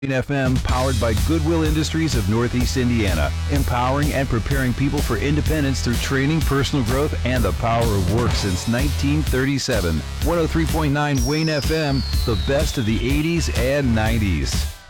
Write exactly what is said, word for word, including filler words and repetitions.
F M, powered by Goodwill Industries of Northeast Indiana, empowering and preparing people for independence through training, personal growth, and the power of work since nineteen thirty-seven. one oh three point nine Wayne F M, the best of the eighties and nineties.